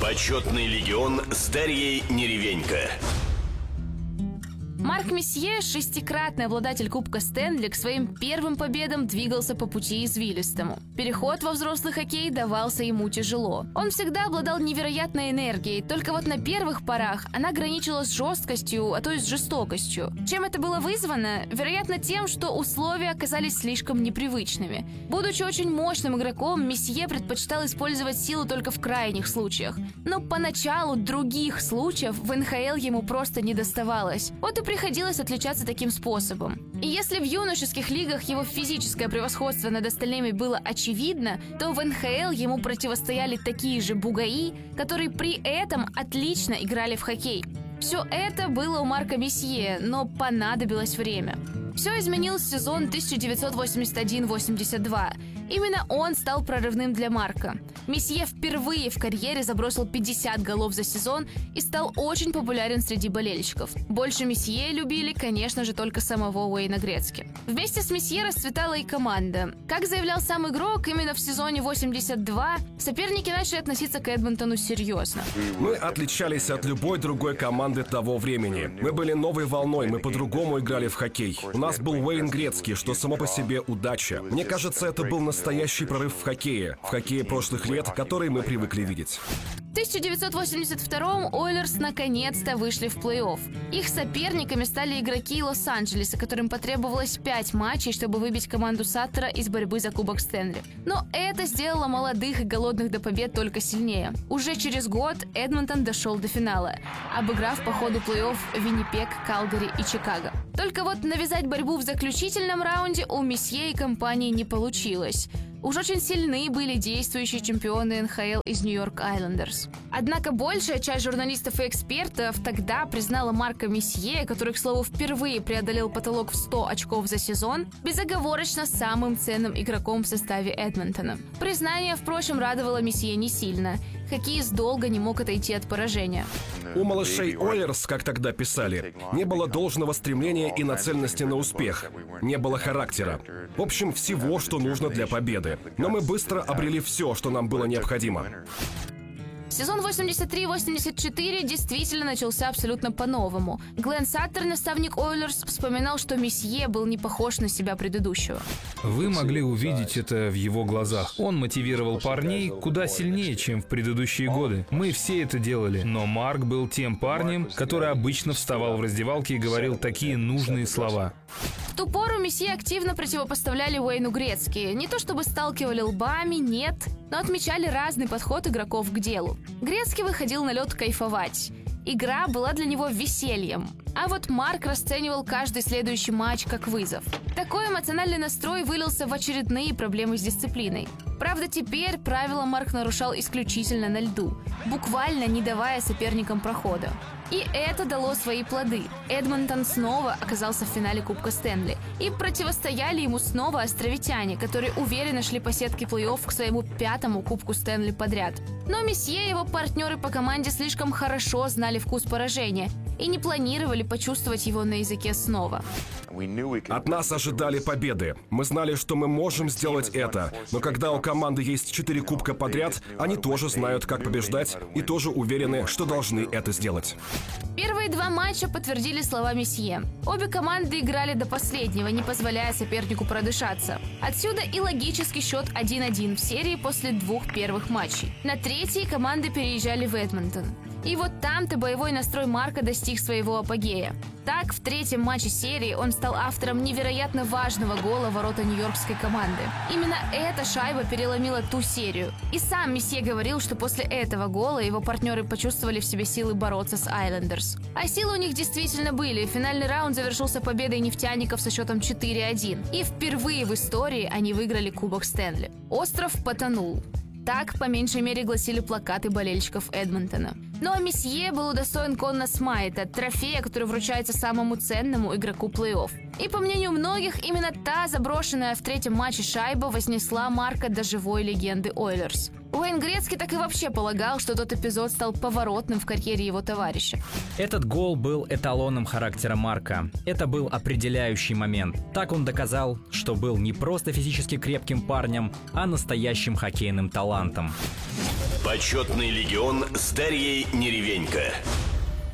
Почетный легион с Дарьей Неревенько. Марк Месье, шестикратный обладатель Кубка Стэнли, к своим первым победам двигался по пути извилистому. Переход во взрослый хоккей давался ему тяжело. Он всегда обладал невероятной энергией, только вот на первых порах она граничила с жесткостью, а то и с жестокостью. Чем это было вызвано? Вероятно, тем, что условия оказались слишком непривычными. Будучи очень мощным игроком, Месье предпочитал использовать силу только в крайних случаях. Но поначалу других случаев в НХЛ ему просто не доставалось. Вот и приходилось отличаться таким способом. И если в юношеских лигах его физическое превосходство над остальными было очевидно, то в НХЛ ему противостояли такие же бугаи, которые при этом отлично играли в хоккей. Все это было у Марка Месье, но понадобилось время. Все изменил сезон 1981-82. Именно он стал прорывным для Марка. Месье впервые в карьере забросил 50 голов за сезон и стал очень популярен среди болельщиков. Больше Месье любили, конечно же, только самого Уэйна Грецки. Вместе с Месье расцветала и команда. Как заявлял сам игрок, именно в сезоне 82 соперники начали относиться к Эдмонтону серьезно. Мы отличались от любой другой команды того времени. Мы были новой волной, мы по-другому играли в хоккей. У нас был Уэйн Грецки, что само по себе удача. Мне кажется, это был настоящий прорыв в хоккее прошлых лет, который мы привыкли видеть. В 1982-м Ойлерс наконец-то вышли в плей-офф. Их соперниками стали игроки Лос-Анджелеса, которым потребовалось 5 матчей, чтобы выбить команду Саттера из борьбы за Кубок Стэнли. Но это сделало молодых и голодных до побед только сильнее. Уже через год Эдмонтон дошел до финала, обыграв по ходу плей-офф Виннипег, Калгари и Чикаго. Только вот навязать борьбу в заключительном раунде у Месье и компании не получилось. Уж очень сильны были действующие чемпионы НХЛ из Нью-Йорк Айлендерс. Однако большая часть журналистов и экспертов тогда признала Марка Месье, который, к слову, впервые преодолел потолок в 100 очков за сезон, безоговорочно самым ценным игроком в составе Эдмонтона. Признание, впрочем, радовало Месье не сильно. Хоккеист долго не мог отойти от поражения. У малышей Ойлерс, как тогда писали, не было должного стремления и нацеленности на успех. Не было характера. В общем, всего, что нужно для победы. Но мы быстро обрели все, что нам было необходимо. Сезон 83-84 действительно начался абсолютно по-новому. Глен Саттер, наставник Ойлерс, вспоминал, что Месье был не похож на себя предыдущего. Вы могли увидеть это в его глазах. Он мотивировал парней куда сильнее, чем в предыдущие годы. Мы все это делали, но Марк был тем парнем, который обычно вставал в раздевалке и говорил такие нужные слова. В ту пору Месье активно противопоставляли Уэйну Грецки. Не то чтобы сталкивали лбами, нет, но отмечали разный подход игроков к делу. Грецки выходил на лед кайфовать. Игра была для него весельем. А вот Марк расценивал каждый следующий матч как вызов. Такой эмоциональный настрой вылился в очередные проблемы с дисциплиной. Правда, теперь правила Марк нарушал исключительно на льду, буквально не давая соперникам прохода. И это дало свои плоды. Эдмонтон снова оказался в финале Кубка Стэнли. И противостояли ему снова островитяне, которые уверенно шли по сетке плей-офф к своему 5-му Кубку Стэнли подряд. Но Месье и его партнеры по команде слишком хорошо знали вкус поражения и не планировали почувствовать его на языке снова. От нас ожидали победы. Мы знали, что мы можем сделать это. Но когда у команды есть 4 кубка подряд, они тоже знают, как побеждать, и тоже уверены, что должны это сделать. Первые 2 матча подтвердили слова Месье. Обе команды играли до последнего, не позволяя сопернику продышаться. Отсюда и логический счет 1-1 в серии после 2 первых матчей. На 3-й команды переезжали в Эдмонтон. И вот там-то боевой настрой Марка достиг своего апогея. Так, в 3-м матче серии он стал автором невероятно важного гола в ворота нью-йоркской команды. Именно эта шайба переломила ту серию. И сам Месье говорил, что после этого гола его партнеры почувствовали в себе силы бороться с Айлендерс. А силы у них действительно были. Финальный раунд завершился победой нефтяников со счетом 4-1. И впервые в истории они выиграли Кубок Стэнли. Остров потонул. Так, по меньшей мере, гласили плакаты болельщиков Эдмонтона. Но Месье был удостоен Конна Смайта, трофея, который вручается самому ценному игроку плей-офф. И, по мнению многих, именно та заброшенная в 3-м матче шайба вознесла Марка до живой легенды Ойлерс. Уэйн Грецкий так и вообще полагал, что тот эпизод стал поворотным в карьере его товарища. Этот гол был эталоном характера Марка. Это был определяющий момент. Так он доказал, что был не просто физически крепким парнем, а настоящим хоккейным талантом. Почетный легион с Дарьей Неревенько.